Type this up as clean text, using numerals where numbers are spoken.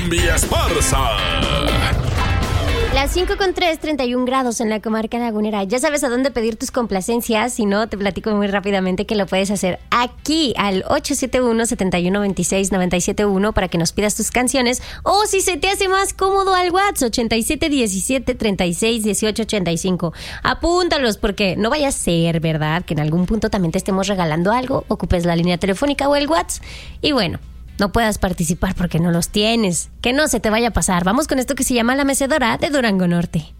Zombie Esparza. Las 5:03, 31 grados en la comarca lagunera. Ya sabes a dónde pedir tus complacencias. Si no, te platico muy rápidamente que lo puedes hacer aquí al 871-7126-971 para que nos pidas tus canciones. O si se te hace más cómodo, al WhatsApp 8717-361885. Apúntalos porque no vaya a ser, ¿verdad?, que en algún punto también te estemos regalando algo. Ocupes la línea telefónica o el WhatsApp. Y bueno, no puedas participar porque no los tienes. Que no se te vaya a pasar. Vamos con esto que se llama La Mecedora de Durango Norte.